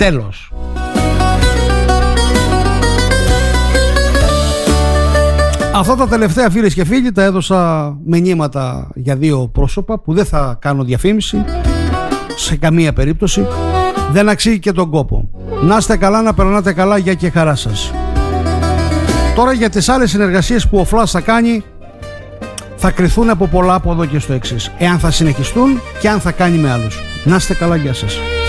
Τέλος. Αυτά τα τελευταία, φίλες και φίλοι, τα έδωσα μηνύματα για δύο πρόσωπα που δεν θα κάνω διαφήμιση σε καμία περίπτωση. Δεν αξίζει και τον κόπο. Να είστε καλά, να περνάτε καλά, για και χαρά σας. Τώρα για τις άλλες συνεργασίες που ο Φλάς θα κάνει, θα κριθούν από πολλά από εδώ και στο εξής. Εάν θα συνεχιστούν και αν θα κάνει με άλλους. Να είστε καλά, γεια σας.